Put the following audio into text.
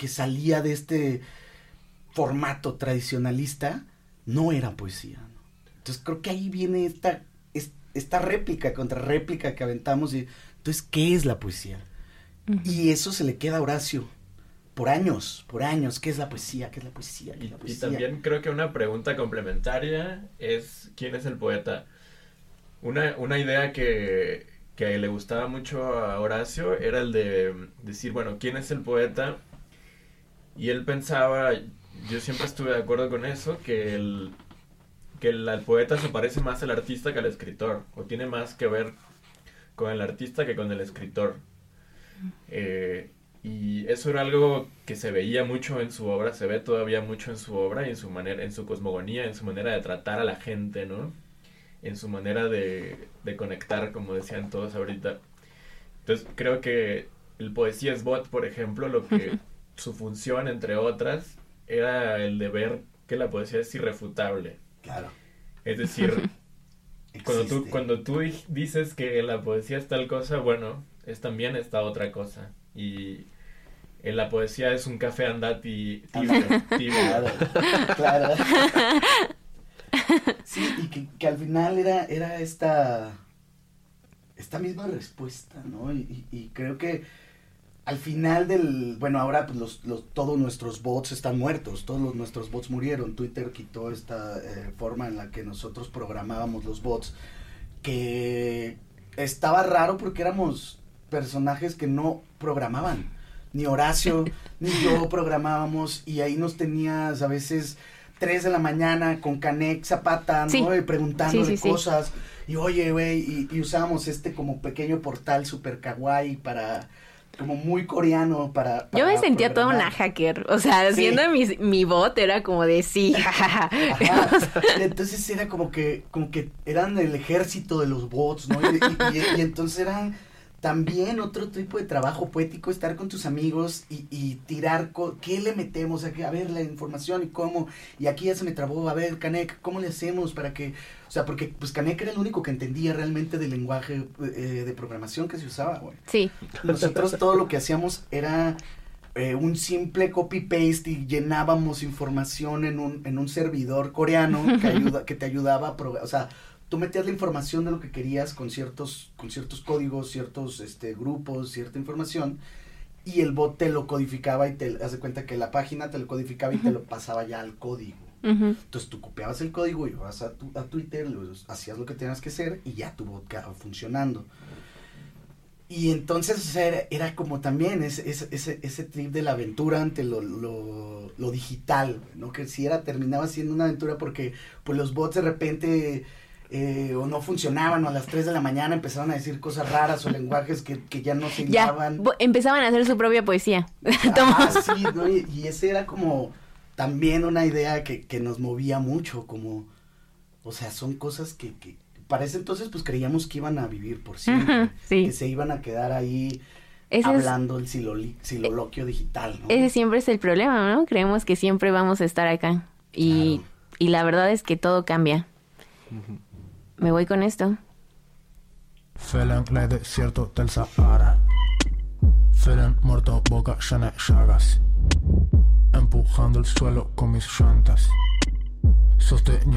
que salía de este formato tradicionalista, no era poesía, ¿no? Entonces creo que ahí viene esta réplica contra réplica que aventamos y entonces, ¿qué es la poesía? Uh-huh. Y eso se le queda a Horacio por años, ¿qué es la poesía? ¿Qué es la poesía? ¿Qué es la poesía? Y también creo que una pregunta complementaria es ¿quién es el poeta? Una idea que le gustaba mucho a Horacio era el de decir, bueno, ¿quién es el poeta? Y él pensaba, yo siempre estuve de acuerdo con eso, que el poeta se parece más al artista que al escritor, o tiene más que ver con el artista que con el escritor. Y eso era algo que se veía mucho en su obra, se ve todavía mucho en su obra y en su manera, en su cosmogonía, en su manera de tratar a la gente, ¿no? En su manera de conectar, como decían todos ahorita. Entonces creo que el Poesía es Bot, por ejemplo, lo que su función, entre otras, era el de ver que la poesía es irrefutable. Claro. Es decir, cuando tú dices que la poesía es tal cosa, bueno, es también esta otra cosa. Y la poesía es un café andati tibio. Claro. Sí, y que al final era esta misma respuesta, ¿no? Y creo que al final bueno, ahora pues todos nuestros bots están muertos, nuestros bots murieron. Twitter quitó esta forma en la que nosotros programábamos los bots, que estaba raro porque éramos personajes que no programaban, ni Horacio ni yo programábamos, y ahí nos tenías a veces 3 de la mañana con Canek Zapata, ¿no? Sí. Preguntándole cosas, y oye, güey, y usábamos como pequeño portal super kawaii como muy coreano para yo me sentía programar. toda una hacker, o sea, haciendo mi bot era como de sí, jajaja. Entonces era como que eran el ejército de los bots, ¿no? Y entonces eran también otro tipo de trabajo poético, estar con tus amigos y tirar, ¿qué le metemos? A ver la información y cómo, y aquí ya se me trabó, a ver, Canek, ¿cómo le hacemos para que, o sea, porque pues Canek era el único que entendía realmente del lenguaje de programación que se usaba, güey. Sí. Nosotros todo lo que hacíamos era un simple copy-paste y llenábamos información en un servidor coreano que te ayudaba a o sea, tú metías la información de lo que querías con ciertos códigos, ciertos grupos, cierta información, y el bot te lo codificaba y te hace cuenta que la página te lo codificaba y te lo pasaba ya al código. Uh-huh. Entonces tú copiabas el código y vas a Twitter, hacías lo que tenías que hacer y ya tu bot quedaba funcionando. Y entonces era como también ese trip de la aventura ante lo digital, ¿no? Que si terminaba siendo una aventura porque pues los bots de repente o no funcionaban, o a las 3 de la mañana empezaron a decir cosas raras o lenguajes que ya no se hilaban. Empezaban a hacer su propia poesía. Sí, ¿no? Y ese era como también una idea que nos movía mucho, como, o sea, son cosas que para ese entonces pues creíamos que iban a vivir por siempre, uh-huh, sí. Que se iban a quedar ahí hablando el siloloquio digital, ¿no? Ese siempre es el problema, ¿no? Creemos que siempre vamos a estar acá y la verdad es que todo cambia. Uh-huh. Me voy con esto. Felen el desierto del Sahara. Felen muerto, boca llena de llagas. Empujando el suelo con mis llantas. Sosteniendo